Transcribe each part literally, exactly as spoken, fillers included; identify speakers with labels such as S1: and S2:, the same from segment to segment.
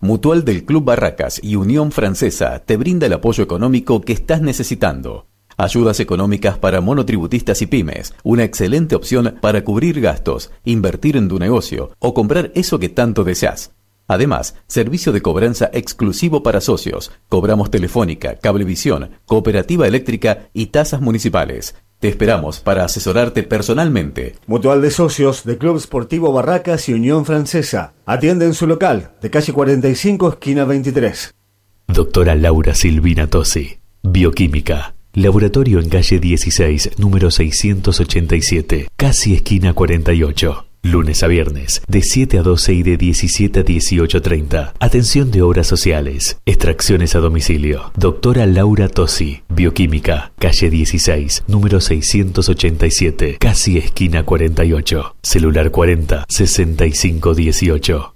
S1: Mutual del Club Barracas y Unión Francesa te brinda el apoyo económico que estás necesitando. Ayudas económicas para monotributistas y pymes, una excelente opción para cubrir gastos, invertir en tu negocio o comprar eso que tanto deseas. Además, servicio de cobranza exclusivo para socios. Cobramos telefónica, cablevisión, cooperativa eléctrica y tasas municipales. Te esperamos para asesorarte personalmente.
S2: Mutual de Socios de Club Sportivo Barracas y Unión Francesa. Atiende en su local, de calle cuarenta y cinco, esquina veintitrés.
S3: Doctora Laura Silvina Tosi, Bioquímica. Laboratorio en calle dieciséis, número seiscientos ochenta y siete, casi esquina cuarenta y ocho. Lunes a viernes, de siete a doce y de diecisiete a dieciocho treinta. Atención de obras sociales. Extracciones a domicilio. Doctora Laura Tosi, Bioquímica, calle dieciséis, número seiscientos ochenta y siete, casi esquina cuarenta y ocho. Celular cuarenta, sesenta y cinco dieciocho.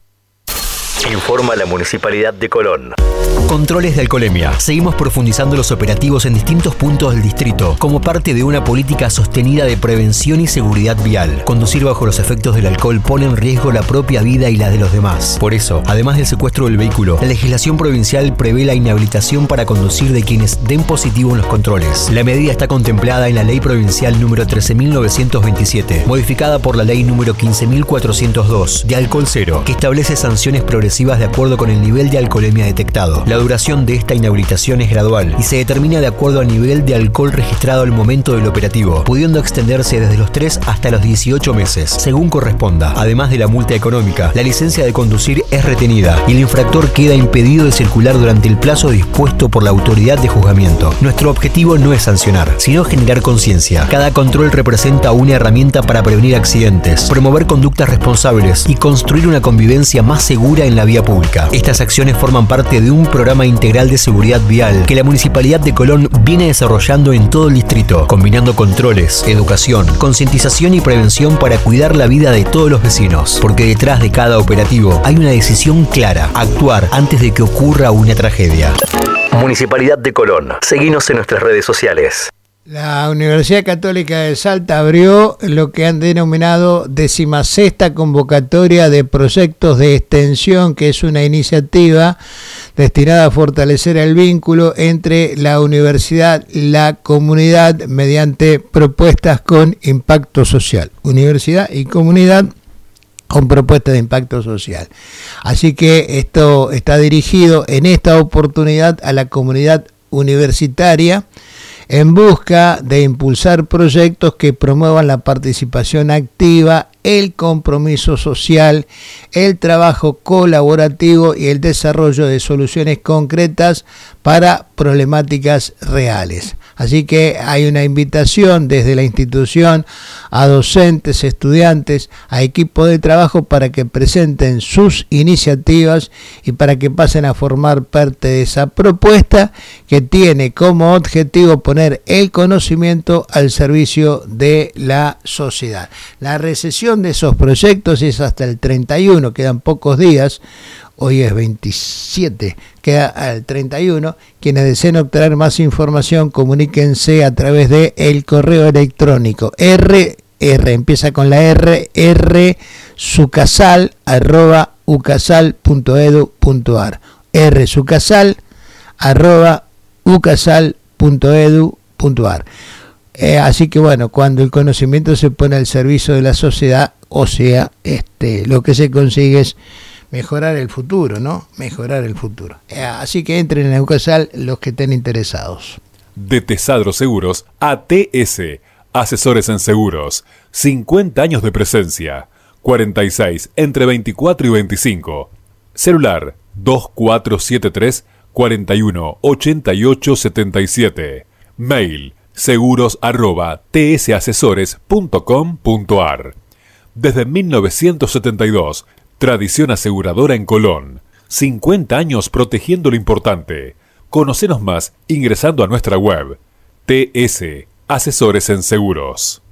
S4: Informa la Municipalidad de Colón.
S5: Controles de alcoholemia. Seguimos profundizando los operativos en distintos puntos del distrito como parte de una política sostenida de prevención y seguridad vial. Conducir bajo los efectos del alcohol pone en riesgo la propia vida y la de los demás. Por eso, además del secuestro del vehículo, la legislación provincial prevé la inhabilitación para conducir de quienes den positivo en los controles. La medida está contemplada en la Ley Provincial número trece mil novecientos veintisiete, modificada por la Ley número quince mil cuatrocientos dos, de alcohol cero, que establece sanciones progresivas de acuerdo con el nivel de alcoholemia detectado. La duración de esta inhabilitación es gradual y se determina de acuerdo al nivel de alcohol registrado al momento del operativo, pudiendo extenderse desde los tres hasta los dieciocho meses, según corresponda. Además de la multa económica, la licencia de conducir es retenida y el infractor queda impedido de circular durante el plazo dispuesto por la autoridad de juzgamiento. Nuestro objetivo no es sancionar, sino generar conciencia. Cada control representa una herramienta para prevenir accidentes, promover conductas responsables y construir una convivencia más segura en la vía pública. Estas acciones forman parte de un programa integral de seguridad vial que la Municipalidad de Colón viene desarrollando en todo el distrito, combinando controles, educación, concientización y prevención para cuidar la vida de todos los vecinos. Porque detrás de cada operativo hay una decisión clara: actuar antes de que ocurra una tragedia.
S4: Municipalidad de Colón. Seguinos en nuestras redes sociales.
S6: La Universidad Católica de Salta abrió lo que han denominado decimasexta convocatoria de proyectos de extensión, que es una iniciativa destinada a fortalecer el vínculo entre la universidad y la comunidad mediante propuestas con impacto social. Universidad y comunidad con propuestas de impacto social. Así que esto está dirigido en esta oportunidad a la comunidad universitaria, en busca de impulsar proyectos que promuevan la participación activa, el compromiso social, el trabajo colaborativo y el desarrollo de soluciones concretas para problemáticas reales. Así que hay una invitación desde la institución a docentes, estudiantes, a equipos de trabajo para que presenten sus iniciativas y para que pasen a formar parte de esa propuesta que tiene como objetivo poner el conocimiento al servicio de la sociedad. La recesión de esos proyectos es hasta el treinta y uno, quedan pocos días. Hoy es veintisiete, queda al treinta y uno. Quienes deseen obtener más información, comuníquense a través de el correo electrónico R, R, empieza con la R, R, sucasal, arroba, ucasal punto edu punto ar. R, sucasal, arroba, ucasal punto edu punto ar. Eh, así que bueno, cuando el conocimiento se pone al servicio de la sociedad, o sea, este, lo que se consigue es mejorar el futuro, ¿no? Mejorar el futuro. Así que entren en Eucasal los que estén interesados.
S7: De Tesadro Seguros a T S, asesores en seguros. cincuenta años de presencia. cuarenta y seis entre veinticuatro y veinticinco. Celular dos cuatro siete tres, cuatro uno, ocho ocho siete siete. Mail seguros arroba t s asesores punto com punto ar. Desde mil novecientos setenta y dos, tradición aseguradora en Colón. cincuenta años protegiendo lo importante. Conocenos más ingresando a nuestra web. T S, Asesores en Seguros.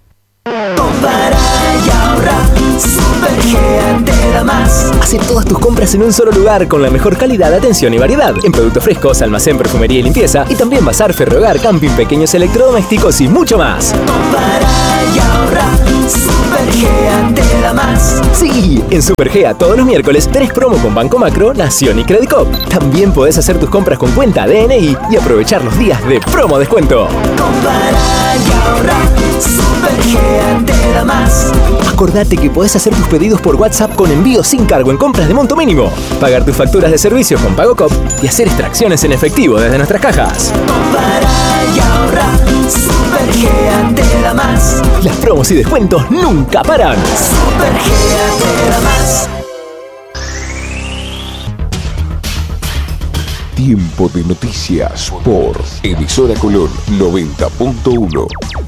S8: Compara y ahorra, Super G A te da más.
S9: Hace todas tus compras en un solo lugar con la mejor calidad, atención y variedad. En productos frescos, almacén, perfumería y limpieza. Y también bazar, ferrogar, camping, pequeños electrodomésticos y mucho más.
S8: Compara y ahorra, Super G A te da da más.
S9: Sí, en Supergea todos los miércoles tenés promo con Banco Macro, Nación y Credicop. También podés hacer tus compras con cuenta D N I y aprovechar los días de promo descuento.
S8: Compara y ahorra, Supergea te da más.
S9: Acordate que podés hacer tus pedidos por WhatsApp con envío sin cargo en compras de monto mínimo, pagar tus facturas de servicios con PagoCop y hacer extracciones en efectivo desde nuestras cajas.
S8: Compara y ahorra, Supergea te da más.
S9: Las promos y descuentos nunca paran.
S8: Supergea te da más.
S10: Tiempo de noticias por Emisora Colón noventa punto uno.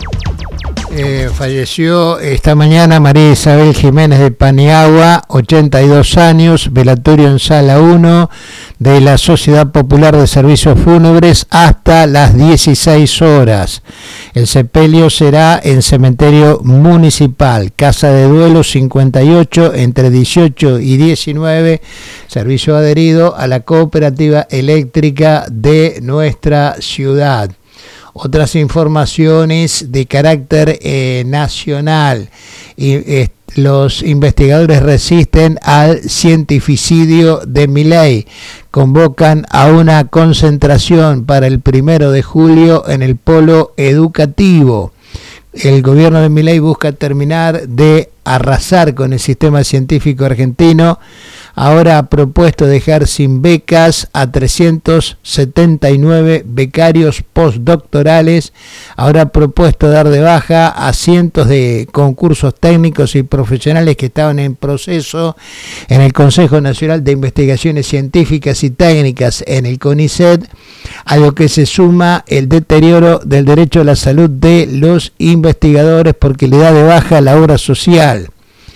S6: Eh, falleció esta mañana María Isabel Jiménez de Paniagua, ochenta y dos años, velatorio en Sala uno de la Sociedad Popular de Servicios Fúnebres hasta las dieciséis horas. El sepelio será en Cementerio Municipal, Casa de Duelo cincuenta y ocho, entre dieciocho y diecinueve, servicio adherido a la Cooperativa Eléctrica de nuestra ciudad. Otras informaciones de carácter eh, nacional. Y, eh, los investigadores resisten al cientificidio de Milei. Convocan a una concentración para el primero de julio en el polo educativo. El gobierno de Milei busca terminar de arrasar con el sistema científico argentino. Ahora ha propuesto dejar sin becas a trescientos setenta y nueve becarios postdoctorales. Ahora ha propuesto dar de baja a cientos de concursos técnicos y profesionales que estaban en proceso en el Consejo Nacional de Investigaciones Científicas y Técnicas, en el CONICET, a lo que se suma el deterioro del derecho a la salud de los investigadores porque le da de baja la obra social.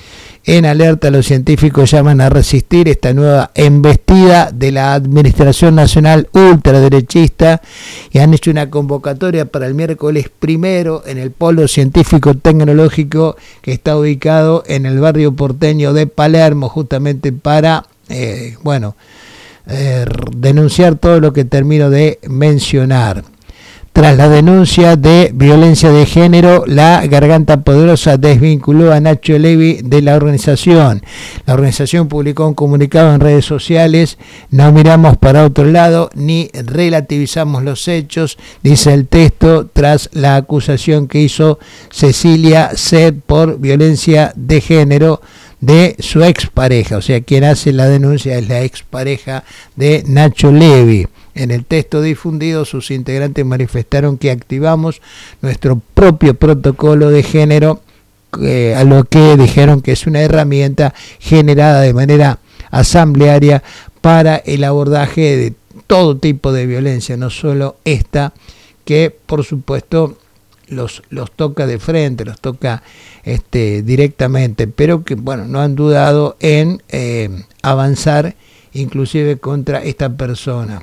S6: En alerta, los científicos llaman a resistir esta nueva embestida de la Administración Nacional ultraderechista y han hecho una convocatoria para el miércoles primero en el Polo Científico Tecnológico que está ubicado en el barrio porteño de Palermo, justamente para, eh, bueno, eh, denunciar todo lo que termino de mencionar. Tras la denuncia de violencia de género, la Garganta Poderosa desvinculó a Nacho Levi de la organización. La organización publicó un comunicado en redes sociales: no miramos para otro lado ni relativizamos los hechos, dice el texto, tras la acusación que hizo Cecilia C. por violencia de género de su expareja. O sea, quien hace la denuncia es la expareja de Nacho Levi. En el texto difundido, sus integrantes manifestaron que activamos nuestro propio protocolo de género, eh, a lo que dijeron que es una herramienta generada de manera asamblearia para el abordaje de todo tipo de violencia, no solo esta, que por supuesto los, los toca de frente, los toca este, directamente, pero que bueno, no han dudado en eh, avanzar inclusive contra esta persona.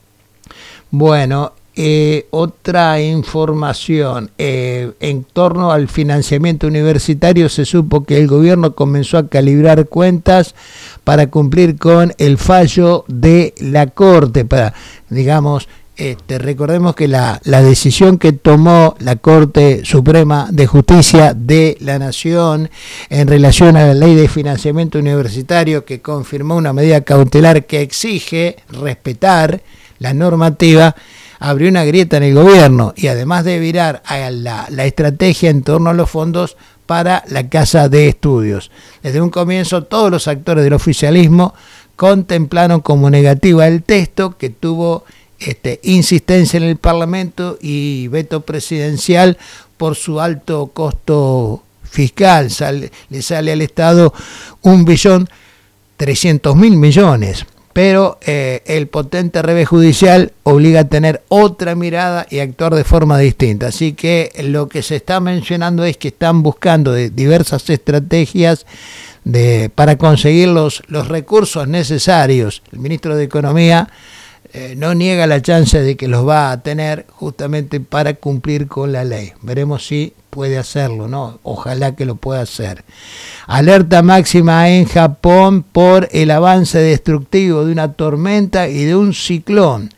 S6: Bueno, eh, otra información, eh, en torno al financiamiento universitario se supo que el gobierno comenzó a calibrar cuentas para cumplir con el fallo de la Corte, para, digamos, este, recordemos que la, la decisión que tomó la Corte Suprema de Justicia de la Nación en relación a la ley de financiamiento universitario, que confirmó una medida cautelar que exige respetar la normativa, abrió una grieta en el gobierno y además de virar a la, la estrategia en torno a los fondos para la Casa de Estudios. Desde un comienzo todos los actores del oficialismo contemplaron como negativa el texto, que tuvo este, insistencia en el Parlamento y veto presidencial por su alto costo fiscal. Sale, le sale al Estado un billón trescientos mil millones. Pero eh, el potente revés judicial obliga a tener otra mirada y actuar de forma distinta. Así que lo que se está mencionando es que están buscando de diversas estrategias de, para conseguir los, los recursos necesarios. El ministro de Economía eh, no niega la chance de que los va a tener justamente para cumplir con la ley. Veremos si puede hacerlo, ¿no? Ojalá que lo pueda hacer. Alerta máxima en Japón por el avance destructivo de una tormenta y de un ciclón.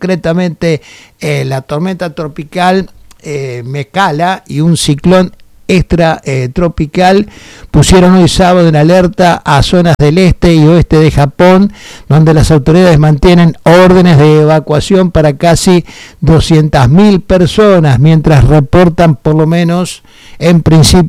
S6: Concretamente, eh, la tormenta tropical eh, Mekala y un ciclón extratropical pusieron hoy sábado en alerta a zonas del este y oeste de Japón, donde las autoridades mantienen órdenes de evacuación para casi doscientas mil personas, mientras reportan por lo menos en principio